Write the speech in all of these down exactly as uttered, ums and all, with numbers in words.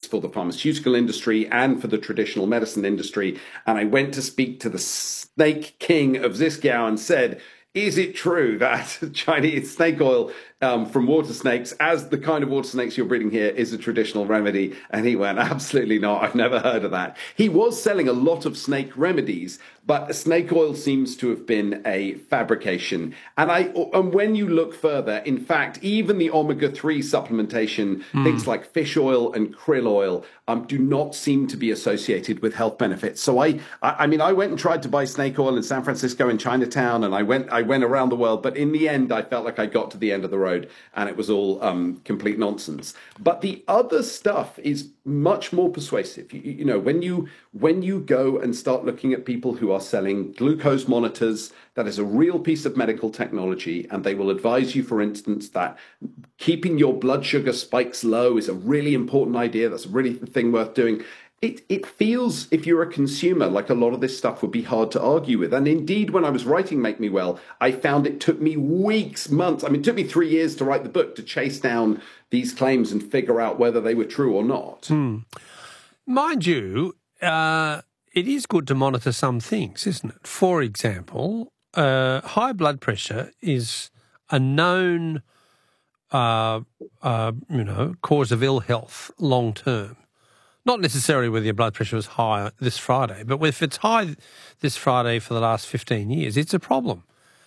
for the pharmaceutical industry and for the traditional medicine industry. And I went to speak to the snake king of Zisgao and said, is it true that Chinese snake oil um, from water snakes, as the kind of water snakes you're breeding here, is a traditional remedy? And he went, absolutely not. I've never heard of that. He was selling a lot of snake remedies, but snake oil seems to have been a fabrication. And I, and when you look further, in fact, even the omega three supplementation, mm. things like fish oil and krill oil, um, do not seem to be associated with health benefits. So I, I, I mean, I went and tried to buy snake oil in San Francisco and Chinatown, and I went, I went around the world, but in the end, I felt like I got to the end of the road and it was all um, complete nonsense. But the other stuff is much more persuasive. You, you know, when you when you go and start looking at people who are selling glucose monitors, that is a real piece of medical technology, and they will advise you, for instance, that keeping your blood sugar spikes low is a really important idea. That's a really thing worth doing. It it feels, if you're a consumer, like a lot of this stuff would be hard to argue with. And indeed, when I was writing Make Me Well, I found it took me weeks, months. I mean, it took me three years to write the book to chase down these claims and figure out whether they were true or not. Hmm. Mind you, uh, it is good to monitor some things, isn't it? For example, uh, high blood pressure is a known, uh, uh, you know, cause of ill health long term. Not necessarily whether your blood pressure was high this Friday, but if it's high this Friday for the last fifteen years, it's a problem.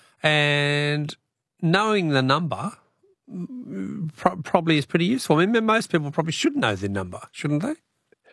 And knowing the number pro- probably is pretty useful. I mean, most people probably should know their number, shouldn't they?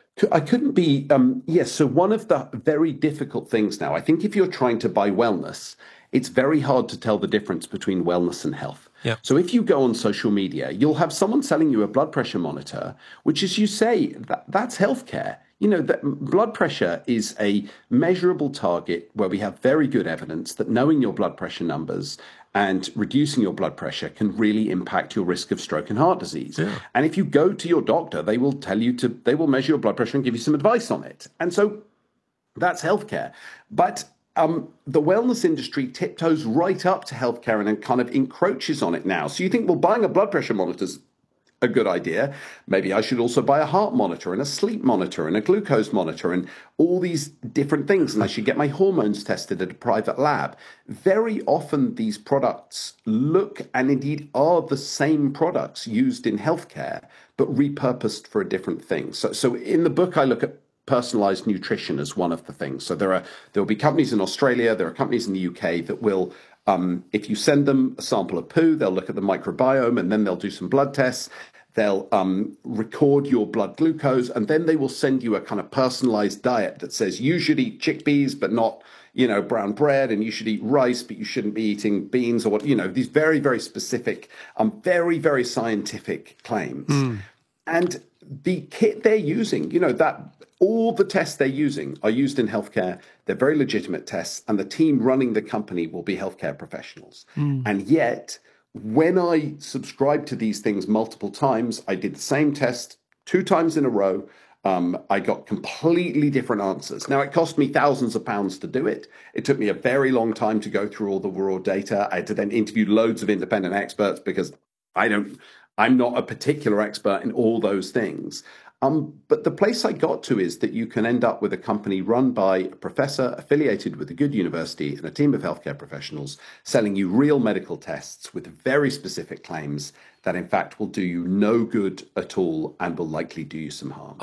I couldn't be, um, yes, so one of the very difficult things now, I think if you're trying to buy wellness, it's very hard to tell the difference between wellness and health. Yeah. So if you go on social media, you'll have someone selling you a blood pressure monitor, which, as you say, that, that's healthcare. You know, that blood pressure is a measurable target where we have very good evidence that knowing your blood pressure numbers and reducing your blood pressure can really impact your risk of stroke and heart disease. Yeah. And if you go to your doctor, they will tell you to, they will measure your blood pressure and give you some advice on it. And so that's healthcare. But Um, the wellness industry tiptoes right up to healthcare and then kind of encroaches on it now. So you think, well, buying a blood pressure monitor is a good idea. Maybe I should also buy a heart monitor and a sleep monitor and a glucose monitor and all these different things. And I should get my hormones tested at a private lab. Very often these products look and indeed are the same products used in healthcare, but repurposed for a different thing. So, so in the book, I look at personalized nutrition as one of the things. So there are there will be companies in Australia, there are companies in the U K that will, um, if you send them a sample of poo, they'll look at the microbiome and then they'll do some blood tests. They'll um, record your blood glucose and then they will send you a kind of personalized diet that says you should eat chickpeas but not, you know, brown bread, and you should eat rice but you shouldn't be eating beans or what, you know, these very, very specific, um, very, very scientific claims. Mm. And the kit they're using, you know, that all the tests they're using are used in healthcare. They're very legitimate tests, and the team running the company will be healthcare professionals. Mm. And yet, when I subscribed to these things multiple times, I did the same test two times in a row. Um, I got completely different answers. Now, it cost me thousands of pounds to do it. It took me a very long time to go through all the raw data. I had to then interview loads of independent experts because I don't, I'm not a particular expert in all those things. Um, but the place I got to is that you can end up with a company run by a professor affiliated with a good university and a team of healthcare professionals selling you real medical tests with very specific claims that, in fact, will do you no good at all and will likely do you some harm.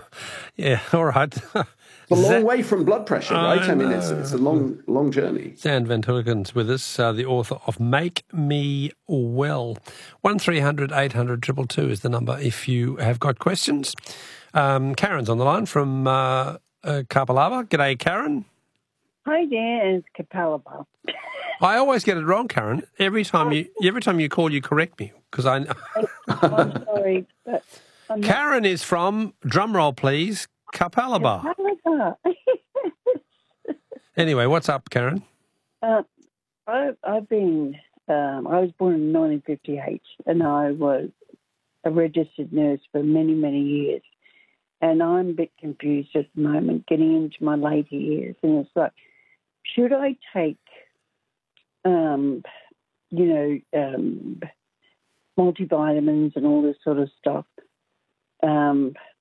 Yeah, all right. It's a long that... way from blood pressure, right? I, I mean, it's it's a long, long journey. Zan Van Tullekens with us, uh, the author of Make Me Well. one three hundred eight hundred two two two is the number if you have got questions. Um, Karen's on the line from uh, uh, Kapalava. G'day, Karen. Hi there, it's Kapalava. I always get it wrong, Karen. Every time you every time you call, you correct me because I. I'm sorry, but I'm Karen is from, drumroll please, Kapalava. Kapalava. Anyway, what's up, Karen? Uh, I, I've been. Um, I was born in nineteen fifty-eight, and I was a registered nurse for many, many years. And I'm a bit confused at the moment, getting into my later years, and it's like, should I take, um, you know, um, multivitamins and all this sort of stuff, um,